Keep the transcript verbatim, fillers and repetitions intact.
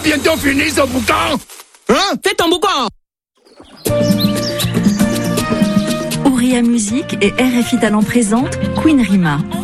bientôt fini ce boucan? Hein? Fais ton boucan! Ouria Musique et R F I Talent présente Queen Rima.